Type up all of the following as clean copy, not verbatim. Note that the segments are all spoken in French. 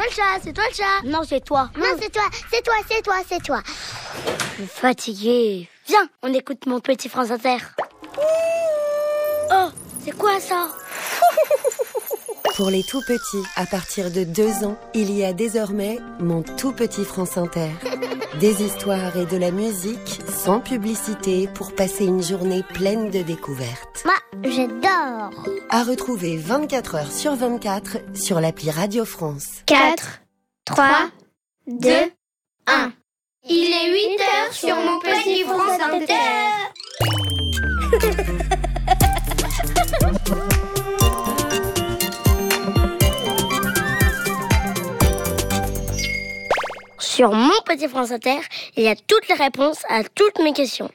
le chat, c'est toi le chat. Non, c'est toi. Non, c'est toi. Je suis fatiguée. Viens, on écoute Mon Petit France Inter. Oh, c'est quoi ça? Pour les tout petits, à partir de 2 ans, il y a désormais Mon Tout Petit France Inter. Des histoires et de la musique sans publicité pour passer une journée pleine de découvertes. Moi, j'adore. À retrouver 24 heures sur 24 sur l'appli Radio France. 4, 3, 2, 1. Il est 8 heures sur Mon Petit France Inter. Sur Mon Petit France Inter, il y a toutes les réponses à toutes mes questions.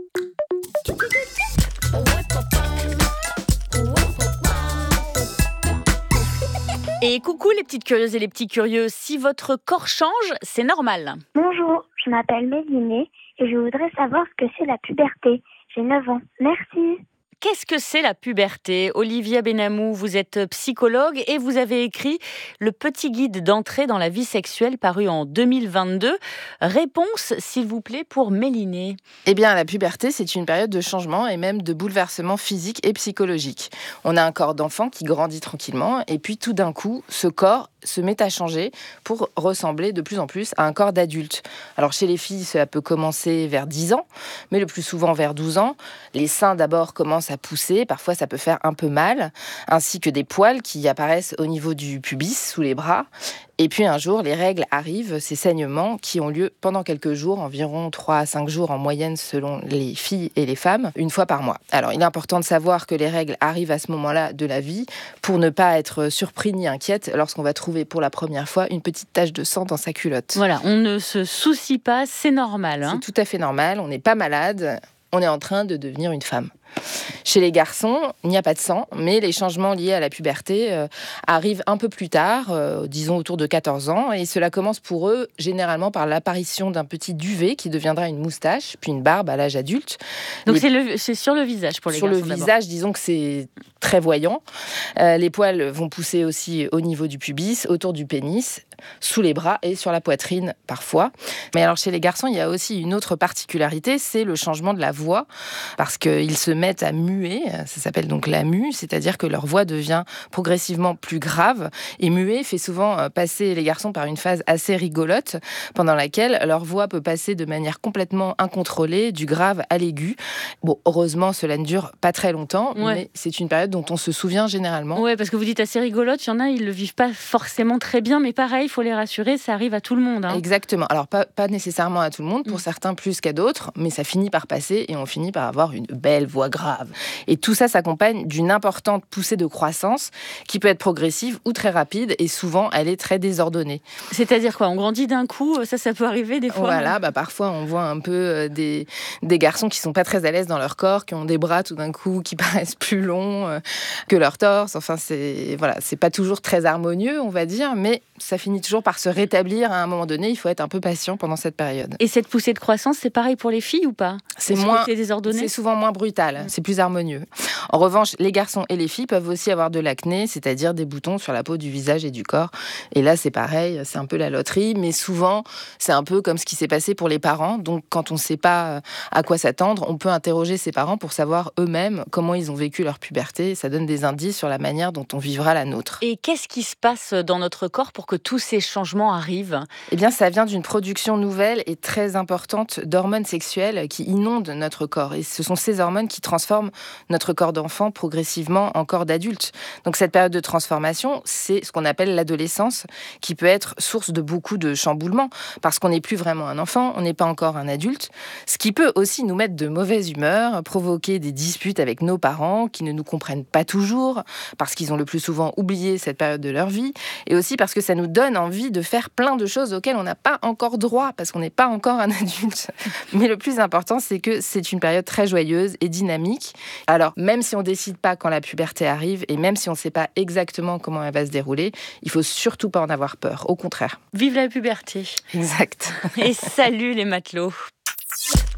Et coucou les petites curieuses et les petits curieux, si votre corps change, c'est normal. Bonjour, je m'appelle Mélinée et je voudrais savoir ce que c'est la puberté. J'ai 9 ans. Merci. Qu'est-ce que c'est la puberté? Olivia Benamou, vous êtes psychologue et vous avez écrit Le petit guide d'entrée dans la vie sexuelle paru en 2022. Réponse, s'il vous plaît, pour Mélinée. Eh bien, la puberté, c'est une période de changement et même de bouleversement physique et psychologique. On a un corps d'enfant qui grandit tranquillement et puis tout d'un coup, ce corps se met à changer pour ressembler de plus en plus à un corps d'adulte. Alors chez les filles, cela peut commencer vers 10 ans, mais le plus souvent vers 12 ans. Les seins d'abord commencent à pousser, parfois ça peut faire un peu mal, ainsi que des poils qui apparaissent au niveau du pubis, sous les bras. Et puis un jour, les règles arrivent, ces saignements qui ont lieu pendant quelques jours, environ 3 à 5 jours en moyenne selon les filles et les femmes, une fois par mois. Alors il est important de savoir que les règles arrivent à ce moment-là de la vie pour ne pas être surpris ni inquiète lorsqu'on va trouver pour la première fois une petite tache de sang dans sa culotte. Voilà, on ne se soucie pas, c'est normal. C'est tout à fait normal, on n'est pas malade, on est en train de devenir une femme. Chez les garçons, il n'y a pas de sang, mais les changements liés à la puberté arrivent un peu plus tard, disons autour de 14 ans, et cela commence pour eux généralement par l'apparition d'un petit duvet qui deviendra une moustache, puis une barbe à l'âge adulte. Donc c'est sur le visage pour les garçons. Sur le visage, disons que c'est très voyant. Les poils vont pousser aussi au niveau du pubis, autour du pénis, sous les bras et sur la poitrine parfois. Mais alors chez les garçons, il y a aussi une autre particularité, c'est le changement de la voix, parce qu'ils se mettent à muer, ça s'appelle donc la mue, c'est-à-dire que leur voix devient progressivement plus grave. Et muer fait souvent passer les garçons par une phase assez rigolote, pendant laquelle leur voix peut passer de manière complètement incontrôlée, du grave à l'aigu. Bon, heureusement, cela ne dure pas très longtemps, mais c'est une période dont on se souvient généralement. Oui, parce que vous dites assez rigolote, il y en a, ils ne le vivent pas forcément très bien, mais pareil, il faut les rassurer, ça arrive à tout le monde. Exactement. Alors, pas nécessairement à tout le monde, pour certains plus qu'à d'autres, mais ça finit par passer et on finit par avoir une belle voix grave. Et tout ça s'accompagne d'une importante poussée de croissance qui peut être progressive ou très rapide et souvent elle est très désordonnée. C'est-à-dire quoi? On grandit d'un coup, ça peut arriver des fois? Voilà, parfois on voit un peu des garçons qui sont pas très à l'aise dans leur corps, qui ont des bras tout d'un coup qui paraissent plus longs que leur torse. Enfin, c'est pas toujours très harmonieux, on va dire, mais ça finit toujours par se rétablir à un moment donné. Il faut être un peu patient pendant cette période. Et cette poussée de croissance, c'est pareil pour les filles ou pas? C'est souvent moins brutal, c'est plus harmonieux. En revanche, les garçons et les filles peuvent aussi avoir de l'acné, c'est-à-dire des boutons sur la peau du visage et du corps. Et là, c'est pareil, c'est un peu la loterie, mais souvent, c'est un peu comme ce qui s'est passé pour les parents. Donc, quand on ne sait pas à quoi s'attendre, on peut interroger ses parents pour savoir eux-mêmes comment ils ont vécu leur puberté. Ça donne des indices sur la manière dont on vivra la nôtre. Et qu'est-ce qui se passe dans notre corps pour que tous ces changements arrivent? Eh bien, ça vient d'une production nouvelle et très importante d'hormones sexuelles qui inondent notre corps. Et ce sont ces hormones qui transforment notre corps d'enfant progressivement en corps d'adulte. Donc cette période de transformation, c'est ce qu'on appelle l'adolescence, qui peut être source de beaucoup de chamboulements, parce qu'on n'est plus vraiment un enfant, on n'est pas encore un adulte, ce qui peut aussi nous mettre de mauvaise humeur, provoquer des disputes avec nos parents qui ne nous comprennent pas toujours, parce qu'ils ont le plus souvent oublié cette période de leur vie, et aussi parce que ça nous donne envie de faire plein de choses auxquelles on n'a pas encore droit, parce qu'on n'est pas encore un adulte. Mais le plus important, c'est que c'est une période très joyeuse et dynamique. Alors, même si on ne décide pas quand la puberté arrive, et même si on ne sait pas exactement comment elle va se dérouler, il ne faut surtout pas en avoir peur, au contraire. Vive la puberté. Exact. Et salut les matelots.